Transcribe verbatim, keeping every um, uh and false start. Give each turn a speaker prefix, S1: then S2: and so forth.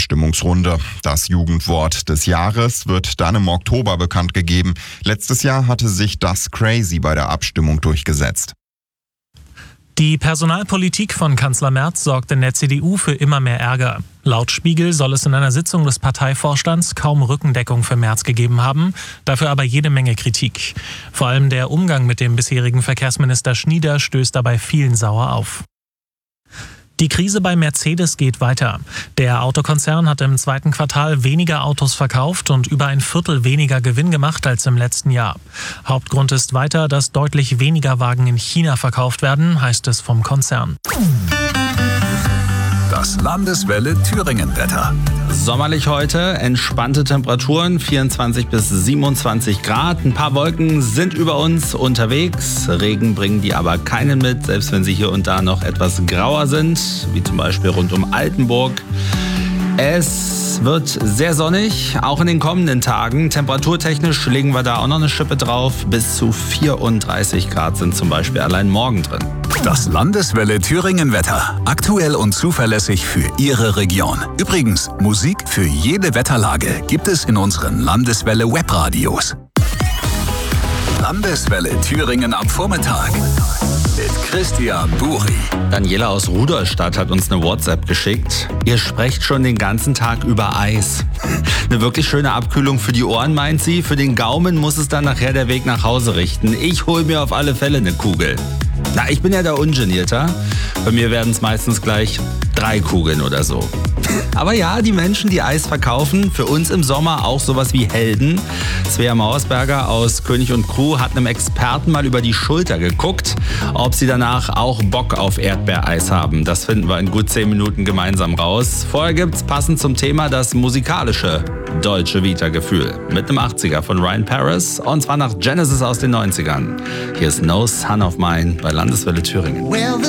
S1: Abstimmungsrunde. Das Jugendwort des Jahres wird dann im Oktober bekannt gegeben. Letztes Jahr hatte sich das Crazy bei der Abstimmung durchgesetzt.
S2: Die Personalpolitik von Kanzler Merz sorgt in der C D U für immer mehr Ärger. Laut Spiegel soll es in einer Sitzung des Parteivorstands kaum Rückendeckung für Merz gegeben haben, dafür aber jede Menge Kritik. Vor allem der Umgang mit dem bisherigen Verkehrsminister Schnieder stößt dabei vielen sauer auf. Die Krise bei Mercedes geht weiter. Der Autokonzern hat im zweiten Quartal weniger Autos verkauft und über ein Viertel weniger Gewinn gemacht als im letzten Jahr. Hauptgrund ist weiter, dass deutlich weniger Wagen in China verkauft werden, heißt es vom Konzern.
S3: Das Landeswelle Thüringen-Wetter.
S4: Sommerlich heute, entspannte Temperaturen, vierundzwanzig bis siebenundzwanzig Grad. Ein paar Wolken sind über uns unterwegs. Regen bringen die aber keinen mit, selbst wenn sie hier und da noch etwas grauer sind, wie zum Beispiel rund um Altenburg. Es wird sehr sonnig, auch in den kommenden Tagen. Temperaturtechnisch legen wir da auch noch eine Schippe drauf. Bis zu vierunddreißig Grad sind zum Beispiel allein morgen drin.
S3: Das Landeswelle Thüringen-Wetter. Aktuell und zuverlässig für Ihre Region. Übrigens, Musik für jede Wetterlage gibt es in unseren Landeswelle Webradios. Landeswelle Thüringen am Vormittag. Mit Christian Buri.
S4: Daniela aus Rudolstadt hat uns eine WhatsApp geschickt. Ihr sprecht schon den ganzen Tag über Eis. Eine wirklich schöne Abkühlung für die Ohren, meint sie. Für den Gaumen muss es dann nachher der Weg nach Hause richten. Ich hole mir auf alle Fälle eine Kugel. Na, ich bin ja der Ungenierter. Bei mir werden es meistens gleich drei Kugeln oder so. Aber ja, die Menschen, die Eis verkaufen, für uns im Sommer auch sowas wie Helden. Svea Mauersberger aus König und Crew hat einem Experten mal über die Schulter geguckt, ob sie danach auch Bock auf Erdbeereis haben. Das finden wir in gut zehn Minuten gemeinsam raus. Vorher gibt's passend zum Thema das musikalische Dolce Vita-Gefühl mit einem achtziger von Ryan Paris und zwar nach Genesis aus den neunzigern. Hier ist No Son of Mine bei Landeswelle Thüringen.